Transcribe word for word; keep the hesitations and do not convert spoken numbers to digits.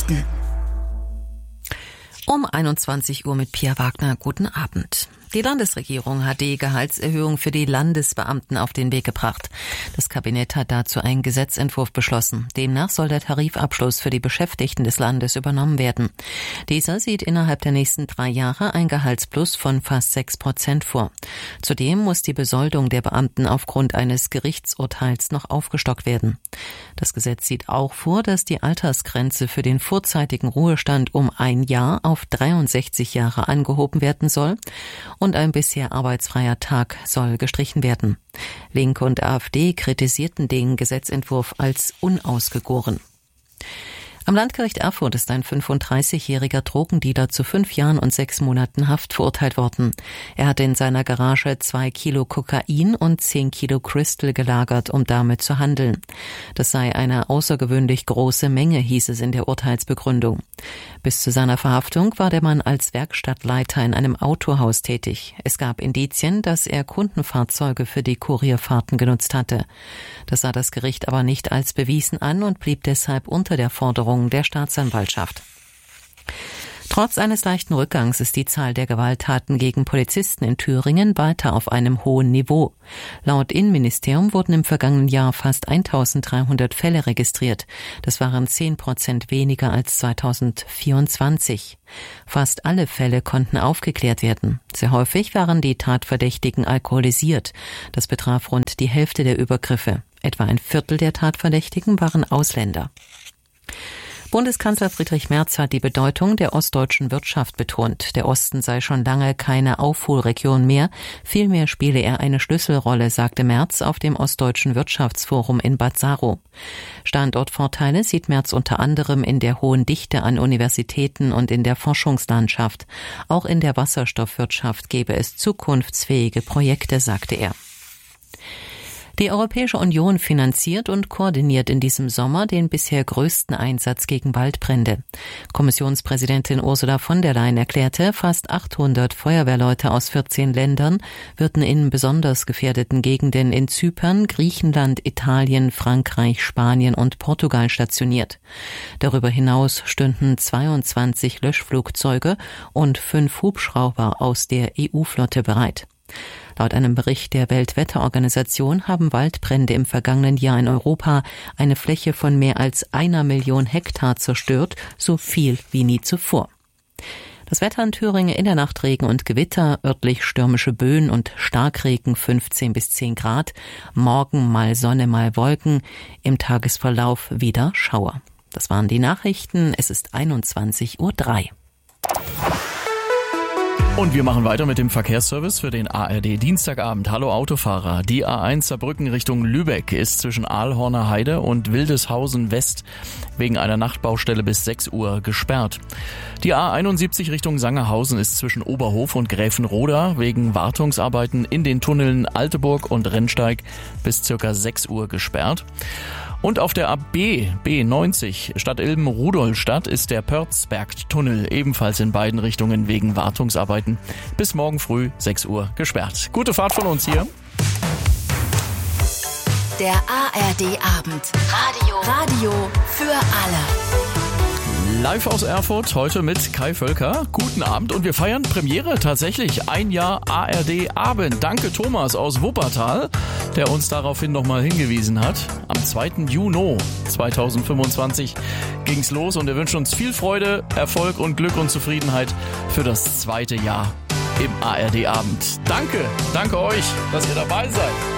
Um einundzwanzig Uhr mit Pia Wagner. Guten Abend. Die Landesregierung hat die Gehaltserhöhung für die Landesbeamten auf den Weg gebracht. Das Kabinett hat dazu einen Gesetzentwurf beschlossen. Demnach soll der Tarifabschluss für die Beschäftigten des Landes übernommen werden. Dieser sieht innerhalb der nächsten drei Jahre ein Gehaltsplus von fast sechs Prozent vor. Zudem muss die Besoldung der Beamten aufgrund eines Gerichtsurteils noch aufgestockt werden. Das Gesetz sieht auch vor, dass die Altersgrenze für den vorzeitigen Ruhestand um ein Jahr auf dreiundsechzig Jahre angehoben werden soll und ein bisher arbeitsfreier Tag soll gestrichen werden. Linke und AfD kritisierten den Gesetzentwurf als unausgegoren. Am Landgericht Erfurt ist ein fünfunddreißigjähriger Drogendealer zu fünf Jahren und sechs Monaten Haft verurteilt worden. Er hatte in seiner Garage zwei Kilo Kokain und zehn Kilo Crystal gelagert, um damit zu handeln. Das sei eine außergewöhnlich große Menge, hieß es in der Urteilsbegründung. Bis zu seiner Verhaftung war der Mann als Werkstattleiter in einem Autohaus tätig. Es gab Indizien, dass er Kundenfahrzeuge für die Kurierfahrten genutzt hatte. Das sah das Gericht aber nicht als bewiesen an und blieb deshalb unter der Forderung der Staatsanwaltschaft. Trotz eines leichten Rückgangs ist die Zahl der Gewalttaten gegen Polizisten in Thüringen weiter auf einem hohen Niveau. Laut Innenministerium wurden im vergangenen Jahr fast eintausenddreihundert Fälle registriert. Das waren zehn Prozent weniger als zweitausendvierundzwanzig. Fast alle Fälle konnten aufgeklärt werden. Sehr häufig waren die Tatverdächtigen alkoholisiert. Das betraf rund die Hälfte der Übergriffe. Etwa ein Viertel der Tatverdächtigen waren Ausländer. Bundeskanzler Friedrich Merz hat die Bedeutung der ostdeutschen Wirtschaft betont. Der Osten sei schon lange keine Aufholregion mehr. Vielmehr spiele er eine Schlüsselrolle, sagte Merz auf dem Ostdeutschen Wirtschaftsforum in Bad Saro. Standortvorteile sieht Merz unter anderem in der hohen Dichte an Universitäten und in der Forschungslandschaft. Auch in der Wasserstoffwirtschaft gäbe es zukunftsfähige Projekte, sagte er. Die Europäische Union finanziert und koordiniert in diesem Sommer den bisher größten Einsatz gegen Waldbrände. Kommissionspräsidentin Ursula von der Leyen erklärte, fast achthundert Feuerwehrleute aus vierzehn Ländern würden in besonders gefährdeten Gegenden in Zypern, Griechenland, Italien, Frankreich, Spanien und Portugal stationiert. Darüber hinaus stünden zweiundzwanzig Löschflugzeuge und fünf Hubschrauber aus der E U-Flotte bereit. Laut einem Bericht der Weltwetterorganisation haben Waldbrände im vergangenen Jahr in Europa eine Fläche von mehr als einer Million Hektar zerstört, so viel wie nie zuvor. Das Wetter in Thüringen: in der Nacht Regen und Gewitter, örtlich stürmische Böen und Starkregen fünfzehn bis zehn Grad, morgen mal Sonne, mal Wolken, im Tagesverlauf wieder Schauer. Das waren die Nachrichten, es ist einundzwanzig Uhr drei. Und wir machen weiter mit dem Verkehrsservice für den A R D Dienstagabend. Hallo Autofahrer. Die A eins Saarbrücken Richtung Lübeck ist zwischen Aalhorner Heide und Wildeshausen West wegen einer Nachtbaustelle bis sechs Uhr gesperrt. Die A einundsiebzig Richtung Sangerhausen ist zwischen Oberhof und Gräfenroda wegen Wartungsarbeiten in den Tunneln Alteburg und Rennsteig bis circa sechs Uhr gesperrt. Und auf der A B B neunzig Stadtilben-Rudolstadt ist der Pörzberg-Tunnel ebenfalls in beiden Richtungen wegen Wartungsarbeiten bis morgen früh sechs Uhr gesperrt. Gute Fahrt von uns hier. Der A R D-Abend. Radio. Radio für alle. Live aus Erfurt, heute mit Kai Völker. Guten Abend und wir feiern Premiere tatsächlich. Ein Jahr A R D-Abend. Danke Thomas aus Wuppertal, der uns daraufhin nochmal hingewiesen hat. Am zweiten Juni zweitausendfünfundzwanzig ging's los und wir wünschen uns viel Freude, Erfolg und Glück und Zufriedenheit für das zweite Jahr im A R D-Abend. Danke, danke euch, dass ihr dabei seid.